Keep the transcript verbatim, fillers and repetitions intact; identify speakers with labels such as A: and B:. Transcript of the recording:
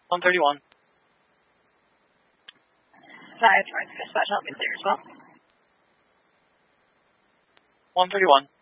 A: one thirty-one.
B: Five, dispatch, help me there as well.
A: one thirty-one.